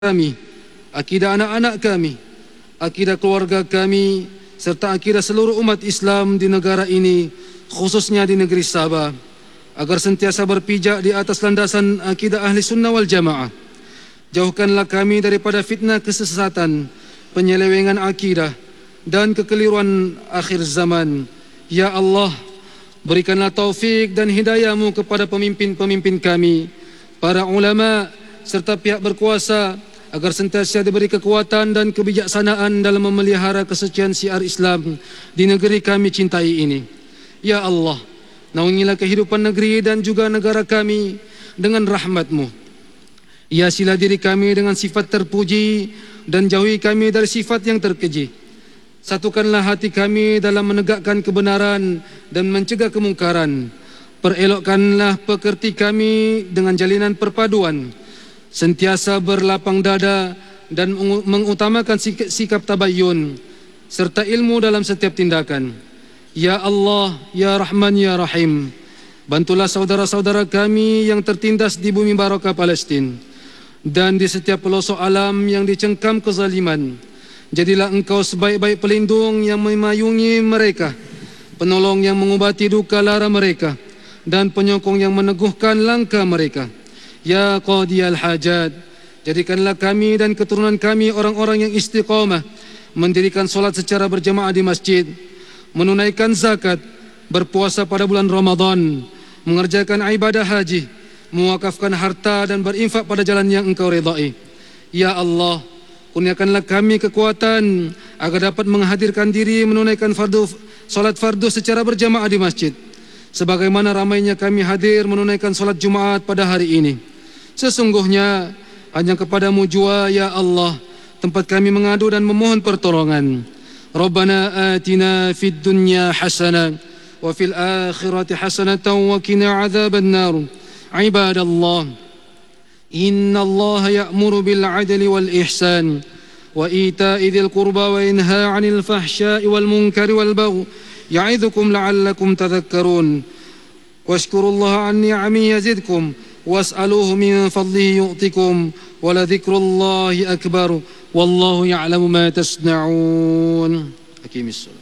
kami, akidah anak-anak kami, akidah keluarga kami, serta akidah seluruh umat Islam di negara ini, khususnya di negeri Sabah, agar sentiasa berpijak di atas landasan akidah ahli sunnah wal jamaah. Jauhkanlah kami daripada fitnah kesesatan, penyelewengan akidah dan kekeliruan akhir zaman. Ya Allah, berikanlah taufik dan hidayah-Mu kepada pemimpin-pemimpin kami, para ulama serta pihak berkuasa, agar sentiasa diberi kekuatan dan kebijaksanaan dalam memelihara kesucian syiar Islam di negeri kami cintai ini. Ya Allah, naungilah kehidupan negeri dan juga negara kami dengan rahmat-Mu. Hiasilah diri kami dengan sifat terpuji dan jauhi kami dari sifat yang terkeji. Satukanlah hati kami dalam menegakkan kebenaran dan mencegah kemungkaran. Perelokkanlah pekerti kami dengan jalinan perpaduan, sentiasa berlapang dada dan mengutamakan sikap tabayyun serta ilmu dalam setiap tindakan. Ya Allah, Ya Rahman, Ya Rahim, bantulah saudara-saudara kami yang tertindas di bumi barakah Palestin dan di setiap pelosok alam yang dicengkam kezaliman. Jadilah Engkau sebaik-baik pelindung yang memayungi mereka, penolong yang mengubati duka lara mereka, dan penyokong yang meneguhkan langkah mereka. Ya Qadiyal Hajat, jadikanlah kami dan keturunan kami orang-orang yang istiqamah, mendirikan solat secara berjamaah di masjid, menunaikan zakat, berpuasa pada bulan Ramadan, mengerjakan ibadah haji, mewakafkan harta dan berinfak pada jalan yang Engkau ridai. Ya Allah, kurniakanlah kami kekuatan agar dapat menghadirkan diri menunaikan solat fardu secara berjamaah di masjid, sebagaimana ramainya kami hadir menunaikan solat Jumaat pada hari ini. Sesungguhnya hanya kepadamu jua, Ya Allah, tempat kami mengadu dan memohon pertolongan. Rabbana atina fid dunya hasanah wa fil akhirati hasanatan wa qina adzaban nar. Ibadallah, inna Allah ya'muru bil adli wal ihsan wa ita'i dzil qurba wa yanha 'anil fahsya'i wal munkari wal baghi ya'idzukum la'allakum tadhakkarun. Washkurullaha 'an ni'amihi yazidkum was'aluhu min fadlihi yu'tikum wa la dzikrullahi akbar wallahu ya'lamu ma tasna'un. Aqimis shalah.